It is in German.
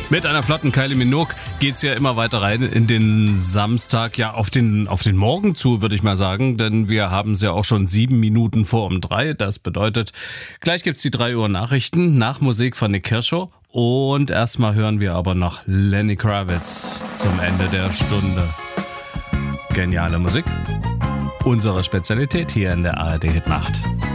Mit einer flotten Kylie Minogue geht's ja immer weiter rein in den Samstag, ja auf den Morgen zu, würde ich mal sagen, denn wir haben es ja auch schon 7 Minuten vor um 3. Das bedeutet, gleich gibt's die 3 Uhr Nachrichten nach Musik von Nick Kershaw und erstmal hören wir aber noch Lenny Kravitz zum Ende der Stunde. Geniale Musik, unsere Spezialität hier in der ARD Hitnacht.